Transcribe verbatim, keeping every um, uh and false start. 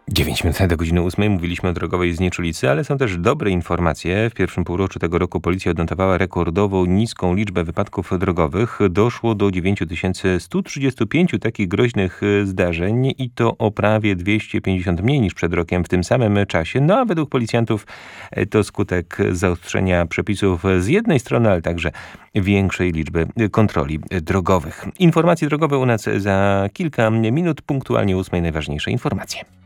dziewięć minut do godziny ósmej mówiliśmy o drogowej znieczulicy, ale są też dobre informacje. W pierwszym półroczu tego roku policja odnotowała rekordowo niską liczbę wypadków drogowych. Doszło do dziewięć tysięcy sto trzydzieści pięć takich groźnych zdarzeń i to o prawie dwieście pięćdziesiąt mniej niż przed rokiem w tym samym czasie. No a według policjantów to skutek zaostrzenia przepisów z jednej strony, ale także większej liczby kontroli drogowych. Informacje drogowe u nas za kilka minut, punktualnie ósmej najważniejsze informacje.